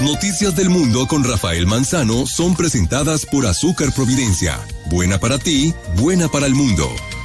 Noticias del Mundo con Rafael Manzano son presentadas por Azúcar Providencia. Buena para ti, buena para el mundo.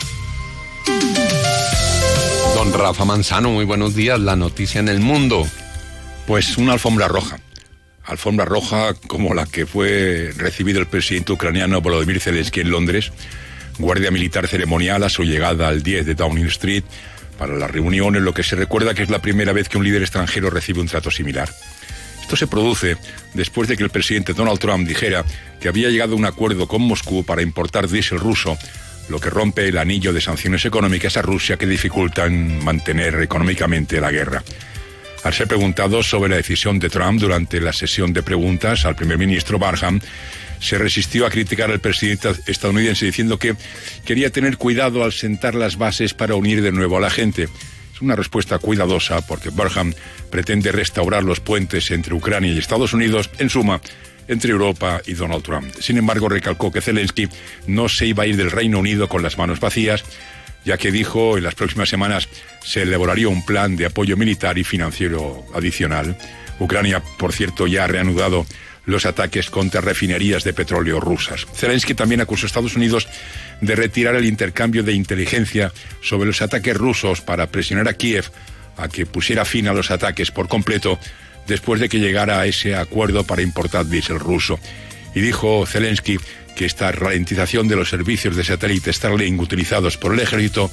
Don Rafa Manzano, muy buenos días. La noticia en el mundo. Pues una alfombra roja. Alfombra roja como la que fue recibido el presidente ucraniano Volodymyr Zelensky en Londres. Guardia militar ceremonial a su llegada al 10 de Downing Street para la reunión, en lo que se recuerda que es la primera vez que un líder extranjero recibe un trato similar. Esto se produce después de que el presidente Donald Trump dijera que había llegado a un acuerdo con Moscú para importar diésel ruso, lo que rompe el anillo de sanciones económicas a Rusia que dificultan mantener económicamente la guerra. Al ser preguntado sobre la decisión de Trump durante la sesión de preguntas al primer ministro Barham, se resistió a criticar al presidente estadounidense diciendo que quería tener cuidado al sentar las bases para unir de nuevo a la gente. Es una respuesta cuidadosa porque Barham pretende restaurar los puentes entre Ucrania y Estados Unidos, en suma, entre Europa y Donald Trump. Sin embargo, recalcó que Zelensky no se iba a ir del Reino Unido con las manos vacías, ya que dijo en las próximas semanas se elaboraría un plan de apoyo militar y financiero adicional. Ucrania, por cierto, ya ha reanudado los ataques contra refinerías de petróleo rusas. Zelensky también acusó a Estados Unidos de retirar el intercambio de inteligencia sobre los ataques rusos para presionar a Kiev a que pusiera fin a los ataques por completo después de que llegara a ese acuerdo para importar diésel ruso. Y dijo Zelensky que esta ralentización de los servicios de satélite Starlink utilizados por el ejército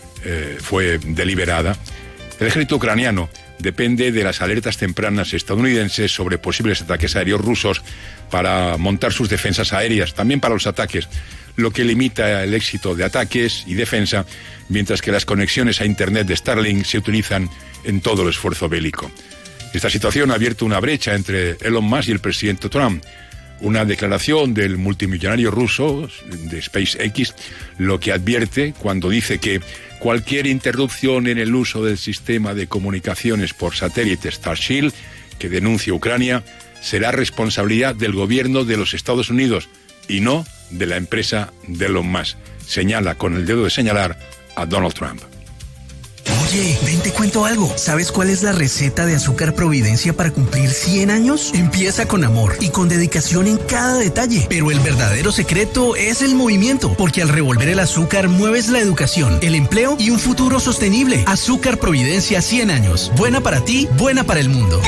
fue deliberada. El ejército ucraniano depende de las alertas tempranas estadounidenses sobre posibles ataques aéreos rusos para montar sus defensas aéreas, también para los ataques, lo que limita el éxito de ataques y defensa, mientras que las conexiones a Internet de Starlink se utilizan en todo el esfuerzo bélico. Esta situación ha abierto una brecha entre Elon Musk y el presidente Trump. Una declaración del multimillonario ruso de SpaceX lo que advierte cuando dice que cualquier interrupción en el uso del sistema de comunicaciones por satélite Starship que denuncie Ucrania será responsabilidad del gobierno de los Estados Unidos y no de la empresa de Elon Musk. Señala con el dedo de señalar a Donald Trump. Oye, ven, te cuento algo. ¿Sabes cuál es la receta de Azúcar Providencia para cumplir 100 años? Empieza con amor y con dedicación en cada detalle. Pero el verdadero secreto es el movimiento, porque al revolver el azúcar mueves la educación, el empleo y un futuro sostenible. Azúcar Providencia 100 años. Buena para ti, buena para el mundo.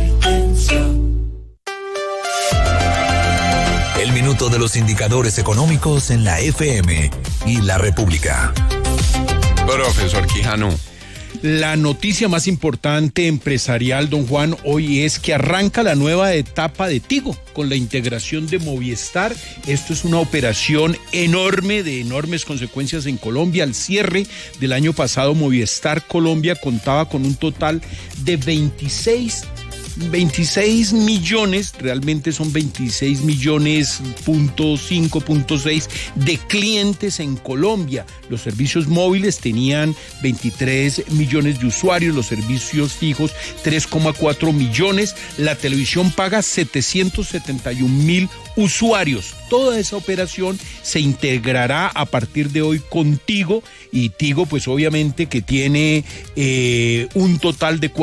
El minuto de los indicadores económicos en la FM y la República. Profesor Quijano. La noticia más importante empresarial, don Juan, hoy es que arranca la nueva etapa de Tigo con la integración de Movistar. Esto es una operación enorme, de enormes consecuencias en Colombia. Al cierre del año pasado, Movistar Colombia contaba con un total de 26 millones, realmente son 26 millones, .6 de clientes en Colombia. Los servicios móviles tenían 23 millones de usuarios, los servicios fijos 3,4 millones, la televisión paga 771,000 usuarios. Toda esa operación se integrará a partir de hoy con Tigo, y Tigo pues obviamente que tiene un total de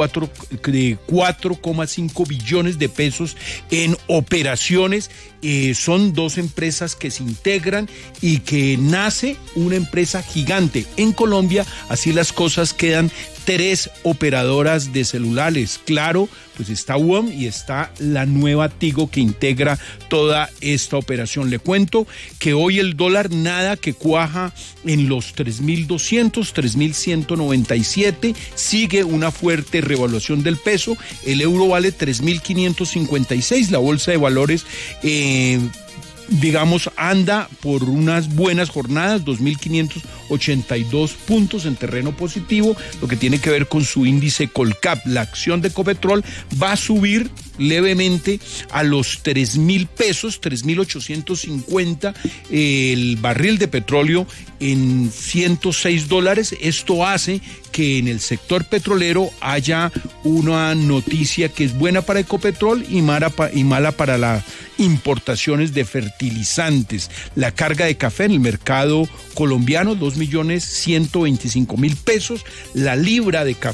4,5 billones de pesos en operaciones. Son dos empresas que se integran y que nace una empresa gigante en Colombia. Así las cosas quedan. 3 operadoras de celulares. Claro, pues está WOM y está la nueva Tigo que integra toda esta operación. Le cuento que hoy el dólar nada que cuaja en los 3.200, 3.197. Sigue una fuerte revaluación del peso. El euro vale 3.556. La bolsa de valores digamos, anda por unas buenas jornadas, 2.582 puntos en terreno positivo, lo que tiene que ver con su índice Colcap. La acción de Ecopetrol va a subir levemente a los 3.000 pesos, 3.850, el barril de petróleo en $106. Esto hace que en el sector petrolero haya una noticia que es buena para Ecopetrol y mala para las importaciones de fertilizantes. La carga de café en el mercado colombiano, 2.125.000 pesos. La libra de café